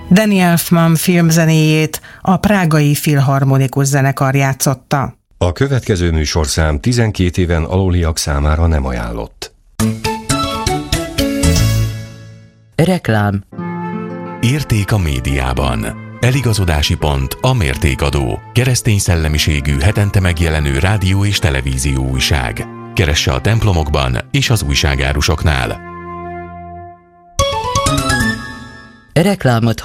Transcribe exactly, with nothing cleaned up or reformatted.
Danny Elfman filmzenéjét a Prágai Filharmonikus Zenekar játszotta. A következő műsorszám tizenkét éven aluliak számára nem ajánlott. Reklám. Érték a médiában. Eligazodási pont a Mértékadó. Keresztény szellemiségű, hetente megjelenő rádió és televízió újság. Keresse a templomokban és az újságárusoknál. Reklámot